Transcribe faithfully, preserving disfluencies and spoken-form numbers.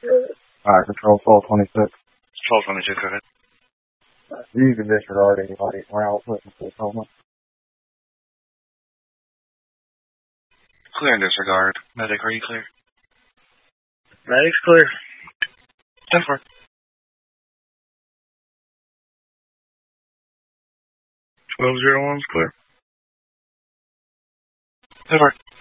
Alright, control twelve twenty-six. twelve twenty-six, go ahead. You can disregard anybody around with this helmet. Clear and disregard. Medic, are you clear? Medic's clear. ten four. twelve oh one's clear. ten four.